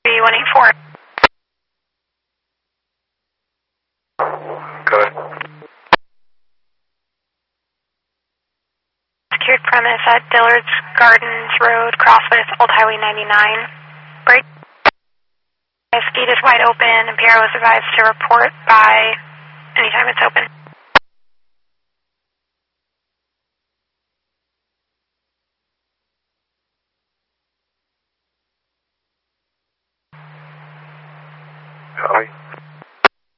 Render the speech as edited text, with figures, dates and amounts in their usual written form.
184. Go ahead. Secured premise at Dillard's Gardens Road, cross with Old Highway 99. Break. Gate is wide open, and Piero is advised to report by anytime it's open.